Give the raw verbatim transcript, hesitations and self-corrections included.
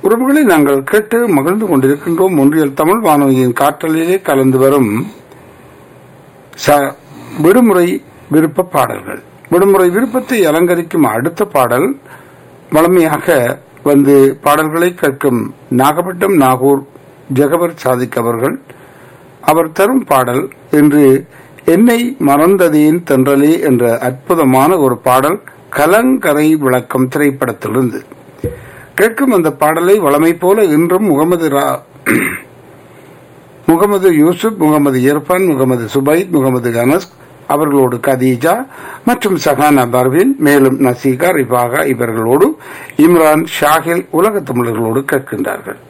உறவுகளை நாங்கள் கேட்டு மகிழ்ந்து கொண்டிருக்கின்றோம். ஒன்றியல் தமிழ் வானொலியின் காற்றலிலே கலந்து வரும் விடுமுறை விருப்ப பாடல்கள். விடுமுறை விருப்பத்தை அலங்கரிக்கும் அடுத்த பாடல் வளமையாக வந்து பாடல்களை கேட்கும் நாகப்பட்டினம் நாகூர் ஜெகபர் சாதிக் அவர்கள். அவர் தரும் பாடல் இன்று என்னை மறந்ததேன் தென்றலே என்ற அற்புதமான ஒரு பாடல் கலங்கரை விளக்கம் திரைப்படத்திலிருந்து கேட்கும் அந்த பாடலை வளமை போல இன்றும் முகமது முகமது யூசுப், முகமது இர்பான், முகமது சுபைத், முகமது அனஸ் அவர்களோடு கதீஜா மற்றும் சஹானா பர்வின், மேலும் நசீகா ரிபாகா இவர்களோடு இம்ரான் ஷாஹில் உலக தமிழர்களோடு கேட்கின்றார்கள்.